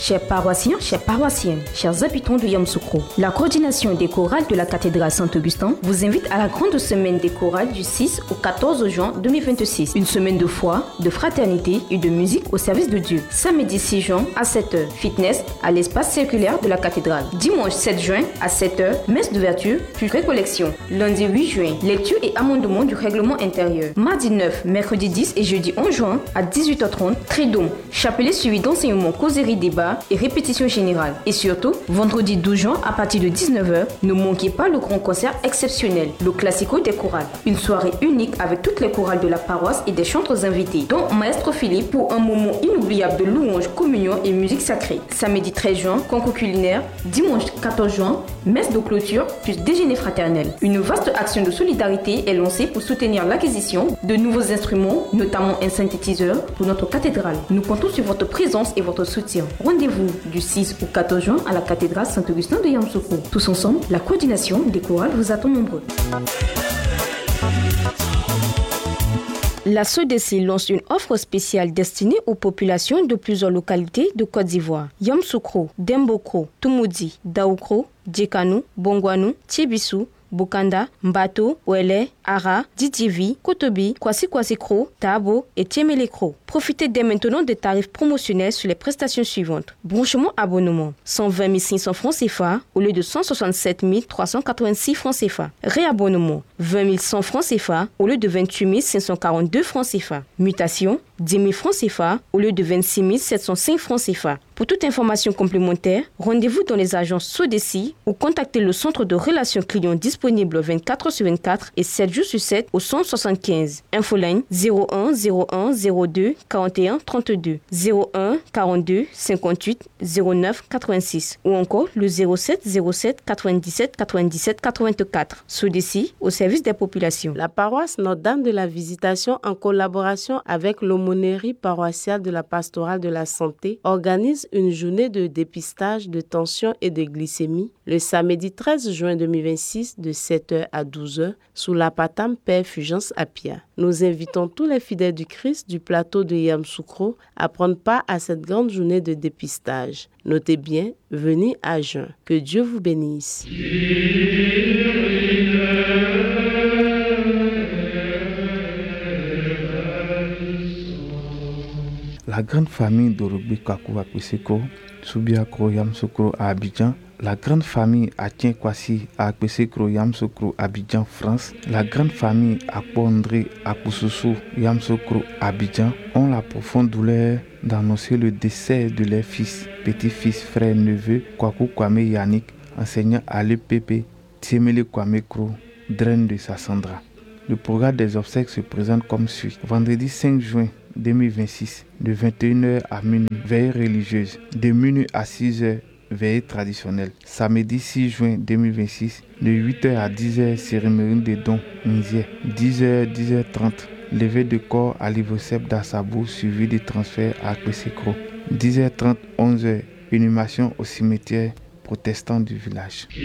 Chers paroissiens, chères paroissiennes, chers habitants de Yamoussoukro, la coordination des chorales de la cathédrale Saint-Augustin vous invite à la grande semaine des chorales du 6 au 14 juin 2026. Une semaine de foi, de fraternité et de musique au service de Dieu. Samedi 6 juin à 7h, fitness à l'espace circulaire de la cathédrale. Dimanche 7 juin à 7h, messe d'ouverture puis récollection. Lundi 8 juin, lecture et amendement du règlement intérieur. Mardi 9, mercredi 10 et jeudi 11 juin à 18h30, Tridom, chapelet suivi d'enseignement, causerie, débat et répétition générale. Et surtout, vendredi 12 juin à partir de 19h, ne manquez pas le grand concert exceptionnel, le Classico des chorales. Une soirée unique avec toutes les chorales de la paroisse et des chantres invités, dont Maestro Philippe pour un moment inoubliable de louange, communion et musique sacrée. Samedi 13 juin, concours culinaire. Dimanche 14 juin, messe de clôture plus déjeuner fraternel. Une vaste action de solidarité est lancée pour soutenir l'acquisition de nouveaux instruments, notamment un synthétiseur pour notre cathédrale. Nous comptons sur votre présence et votre soutien. Rendez-vous du 6 au 14 juin à la cathédrale Saint-Augustin de Yamoussoukro. Tous ensemble, la coordination des chorales vous attend nombreux. La SODECI lance une offre spéciale destinée aux populations de plusieurs localités de Côte d'Ivoire. Yamoussoukro, Dembokro, Toumoudi, Daoukro, Djekanou, Bongwanou, Tchibissou, Bokanda, Mbato, Ouele, Ara, Didivi, Kotobi, Kwasi-Kwasi-Kro, Tabo et Tiemelekro. Profitez dès maintenant des tarifs promotionnels sur les prestations suivantes. Branchement abonnement, 120 500 francs CFA au lieu de 167 386 francs CFA. Réabonnement, 20 100 francs CFA au lieu de 28 542 francs CFA. Mutation, 10 000 francs CFA au lieu de 26 705 francs CFA. Pour toute information complémentaire, rendez-vous dans les agences SODECI ou contactez le centre de relations clients disponible 24/24 et 7 jours sur 7 au 175. Infoline 01 01 02 41 32 01 42 58 09 86 ou encore le 07 07 97 97 84. SODECI au service des populations. La paroisse Notre-Dame de la Visitation, en collaboration avec l'aumônerie paroissiale de la pastorale de la santé, organise une journée de dépistage de tension et de glycémie le samedi 13 juin 2026 de 7h à 12h sous la patame Père Fulgence Apia. Nous invitons tous les fidèles du Christ du plateau de Yamoussoukro à prendre part à cette grande journée de dépistage. Notez bien, venez à jeun. Que Dieu vous bénisse. La grande famille d'Orobé Kakou Akpeseko, Soubiakro Yamoussoukro à Abidjan, la grande famille Atien Kwasi à Akpeseko Yamoussoukro Abidjan, France, la grande famille Akpo-André Akpoussoussou Yamoussoukro Abidjan ont la profonde douleur d'annoncer le décès de leur fils, petit-fils, frère, neveu, Kwaku Kwame Yannick, enseignant à l'EPP, Tiemele Kwame Kro, draine de Sassandra. Le programme des obsèques se présente comme suit. Vendredi 5 juin 2026, de 21h à minuit, veille religieuse. De minuit à 6h, veille traditionnelle. Samedi 6 juin 2026, de 8h à 10h, cérémonie de dons, Nzier. 10h, 10h30, levée de corps à l'Ivocep d'Assabou, suivi de transfert à Akpeseko. 10h30, 11h, inhumation au cimetière protestant du village.